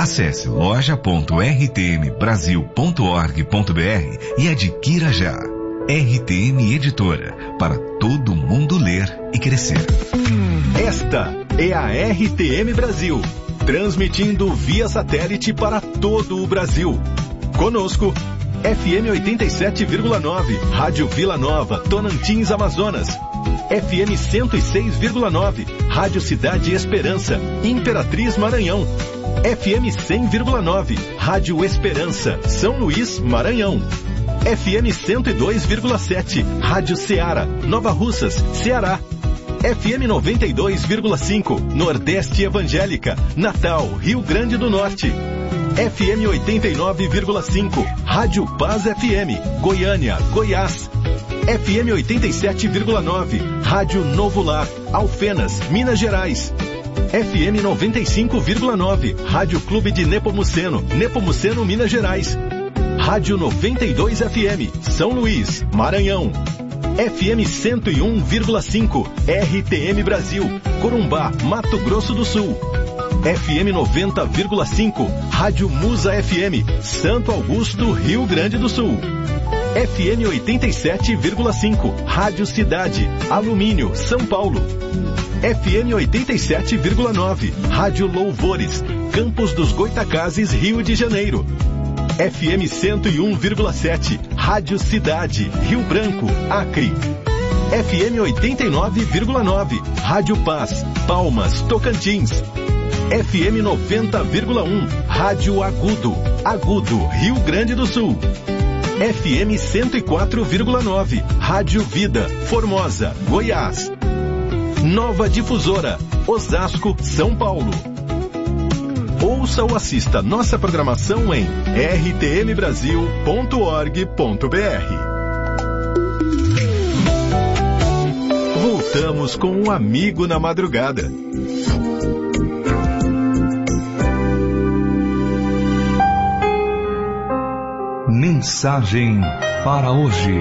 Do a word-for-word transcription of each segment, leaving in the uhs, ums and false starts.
Acesse loja ponto r t m brasil ponto org ponto b r e adquira já. R T M Editora, para todo mundo ler e crescer. Esta é a R T M Brasil, transmitindo via satélite para todo o Brasil. Conosco, F M oitenta e sete vírgula nove, Rádio Vila Nova, Tonantins, Amazonas. F M cento e seis vírgula nove, Rádio Cidade Esperança, Imperatriz, Maranhão. F M cem vírgula nove, Rádio Esperança, São Luís, Maranhão. F M cento e dois vírgula sete, Rádio Ceará, Nova Russas, Ceará. F M noventa e dois vírgula cinco, Nordeste Evangélica, Natal, Rio Grande do Norte. F M oitenta e nove vírgula cinco, Rádio Paz F M, Goiânia, Goiás. F M oitenta e sete vírgula nove, Rádio Novo Lar, Alfenas, Minas Gerais. F M noventa e cinco vírgula nove, Rádio Clube de Nepomuceno, Nepomuceno, Minas Gerais. Rádio noventa e dois F M, São Luís, Maranhão. F M cento e um vírgula cinco, R T M Brasil, Corumbá, Mato Grosso do Sul. F M noventa vírgula cinco, Rádio Musa F M, Santo Augusto, Rio Grande do Sul. F M oitenta e sete vírgula cinco, Rádio Cidade, Alumínio, São Paulo. F M oitenta e sete vírgula nove, Rádio Louvores, Campos dos Goitacazes, Rio de Janeiro. F M cento e um vírgula sete, Rádio Cidade, Rio Branco, Acre. F M oitenta e nove vírgula nove, Rádio Paz, Palmas, Tocantins. F M noventa vírgula um, Rádio Agudo, Agudo, Rio Grande do Sul. F M cento e quatro vírgula nove, Rádio Vida, Formosa, Goiás. Nova Difusora, Osasco, São Paulo. Ouça ou assista nossa programação em r t m brasil ponto org ponto b r. Voltamos com um amigo na madrugada. Mensagem para hoje.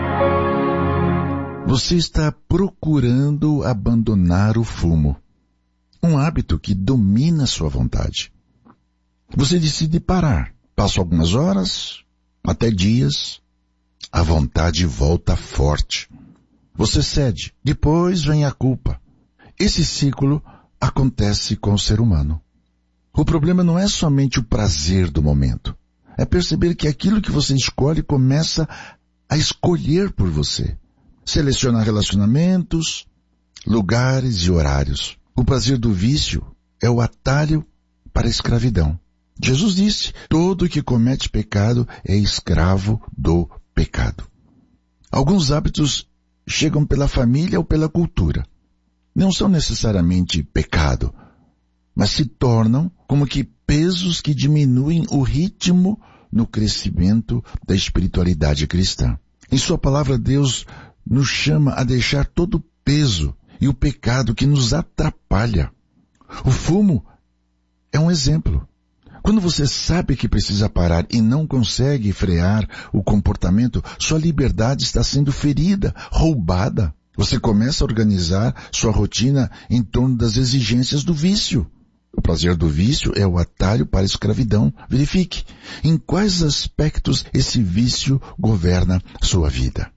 Você está procurando abandonar o fumo, um hábito que domina sua vontade. Você decide parar. Passa algumas horas, até dias, a vontade volta forte. Você cede, depois vem a culpa. Esse ciclo acontece com o ser humano. O problema não é somente o prazer do momento. É perceber que aquilo que você escolhe começa a escolher por você. Seleciona relacionamentos, lugares e horários. O prazer do vício é o atalho para a escravidão. Jesus disse, todo que comete pecado é escravo do pecado. Alguns hábitos chegam pela família ou pela cultura. Não são necessariamente pecado, mas se tornam como que pesos que diminuem o ritmo no crescimento da espiritualidade cristã. Em sua palavra, Deus nos chama a deixar todo o peso e o pecado que nos atrapalha. O fumo é um exemplo. Quando você sabe que precisa parar e não consegue frear o comportamento, sua liberdade está sendo ferida, roubada. Você começa a organizar sua rotina em torno das exigências do vício. O prazer do vício é o atalho para a escravidão. Verifique em quais aspectos esse vício governa sua vida.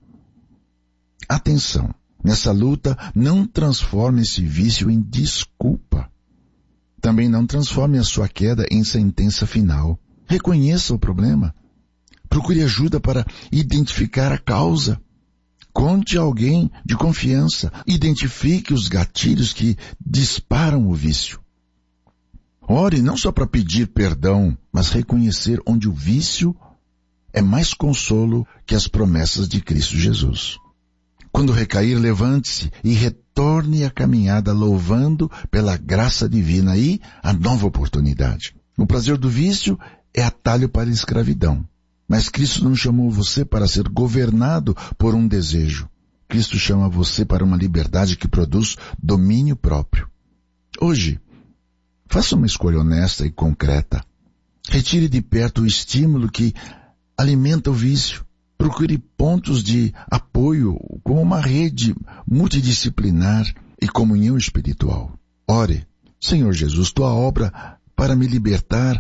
Atenção, nessa luta não transforme esse vício em desculpa. Também não transforme a sua queda em sentença final. Reconheça o problema. Procure ajuda para identificar a causa. Conte a alguém de confiança. Identifique os gatilhos que disparam o vício. Ore não só para pedir perdão, mas reconhecer onde o vício é mais consolo que as promessas de Cristo Jesus. Quando recair, levante-se e retorne à caminhada louvando pela graça divina e a nova oportunidade. O prazer do vício é atalho para a escravidão. Mas Cristo não chamou você para ser governado por um desejo. Cristo chama você para uma liberdade que produz domínio próprio. Hoje, faça uma escolha honesta e concreta. Retire de perto o estímulo que alimenta o vício. Procure pontos de apoio como uma rede multidisciplinar e comunhão espiritual. Ore, Senhor Jesus, tua obra para me libertar